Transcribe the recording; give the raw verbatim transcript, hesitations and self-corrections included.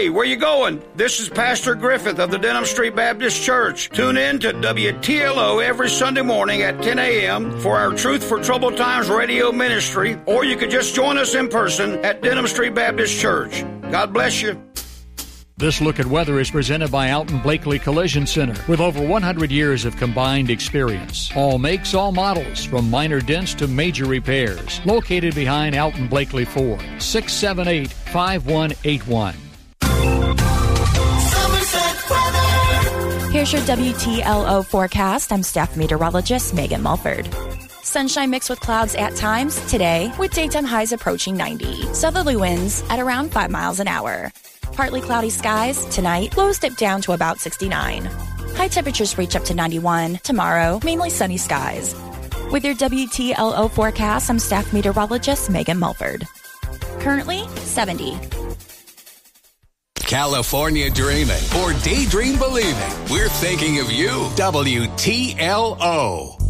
Hey, where you going? This is Pastor Griffith of the Denham Street Baptist Church. Tune in to W T L O every Sunday morning at ten a.m. for our Truth for Troubled Times radio ministry, or you could just join us in person at Denham Street Baptist Church. God bless you. This look at weather is presented by Alton Blakely Collision Center with over one hundred years of combined experience. All makes, all models, from minor dents to major repairs. Located behind Alton Blakely Ford, six seven eight, five one eight one. Here's your W T L O forecast. I'm staff meteorologist Megan Mulford. Sunshine mixed with clouds at times today, with daytime highs approaching ninety. Southerly winds at around five miles an hour. Partly cloudy skies tonight, lows dip down to about sixty-nine. High temperatures reach up to ninety-one. Tomorrow, mainly sunny skies. With your W T L O forecast, I'm staff meteorologist Megan Mulford. Currently, seventy. California dreaming or daydream believing. We're thinking of you. W T L O.